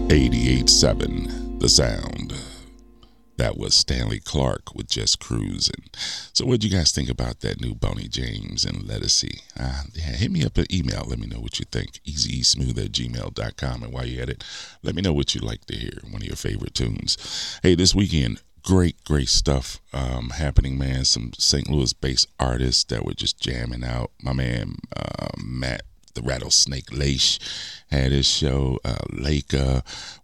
88.7 The Sound. That was Stanley Clarke with Just Cruising. So what do you guys think about that new Boney James and Lettucey? Hit me up an email. Let me know what you think. easysmooth@gmail.com. And while you're at it, let me know what you'd like to hear. One of your favorite tunes. Hey, this weekend, great stuff happening, man. Some St. Louis-based artists that were just jamming out. My man Matt, the Rattlesnake Leish, had his show. Leica.